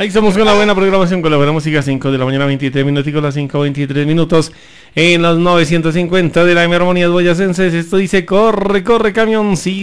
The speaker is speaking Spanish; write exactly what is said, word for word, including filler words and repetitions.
Ahí estamos con la buena programación, con la buena música. Cinco de la mañana, veintitrés minutos, las cinco veintitrés minutos en los novecientos cincuenta de la M Armonías Boyacenses. Esto dice corre, corre camioncito.